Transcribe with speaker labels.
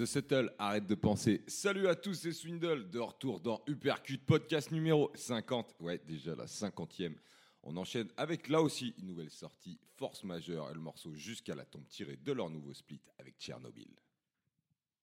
Speaker 1: The Settle, arrête de penser. Salut à tous, c'est Swindle, de retour dans Uppercut, podcast numéro 50. Ouais, déjà la 50e. On enchaîne avec là aussi une nouvelle sortie, Force Majeure, et le morceau Jusqu'à la tombe tiré de leur nouveau split avec Tchernobyl.